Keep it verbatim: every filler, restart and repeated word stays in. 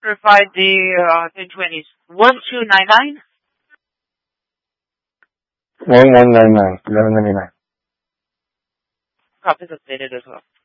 Provide the uh, ten twenties. one two nine nine? one one nine nine. eleven ninety-nine. Copies updated as well.